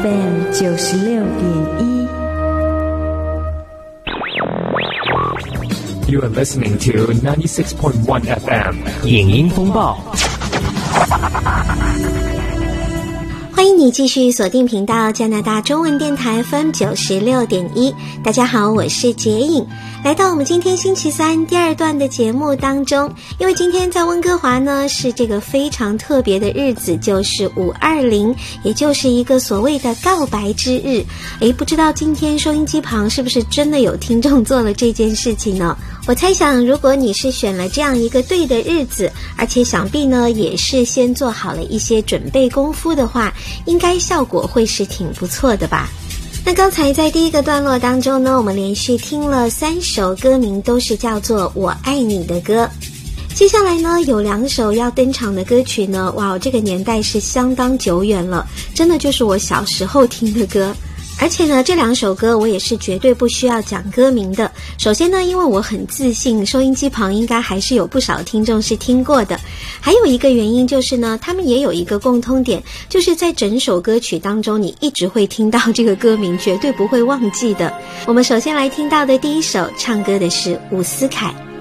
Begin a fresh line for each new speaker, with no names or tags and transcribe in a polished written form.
FM 96.1。
You are listening to 96.1 FM
影音风暴。
欢迎你继续锁定频道加拿大中文电台 FM 96.1。大家好，我是洁颖，来到我们今天星期三第二段的节目当中。因为今天在温哥华呢是这个非常特别的日子，就是520，也就是一个所谓的告白之日。不知道今天收音机旁是不是真的有听众做了这件事情呢？我猜想如果你是选了这样一个对的日子，而且想必呢也是先做好了一些准备功夫的话，应该效果会是挺不错的吧。那刚才在第一个段落当中呢，我们连续听了3首歌名都是叫做我爱你的歌。接下来呢有2首要登场的歌曲呢，哇，这个年代是相当久远了，真的就是我小时候听的歌。而且呢这2首歌我也是绝对不需要讲歌名的。首先呢因为我很自信收音机旁应该还是有不少听众是听过的，还有一个原因就是呢他们也有一个共通点，就是在整首歌曲当中你一直会听到这个歌名，绝对不会忘记的。我们首先来听到的第一首唱歌的是伍思凯。